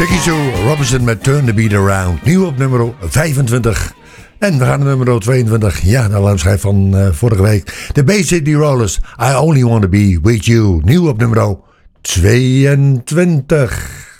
Dickie Sue Robinson met Turn the Beat Around. Nieuw op nummer 25. En we gaan naar nummer 22. Ja, de alarmschijf van vorige week. De Bay City Rollers. I Only Want to Be With You. Nieuw op nummer 22.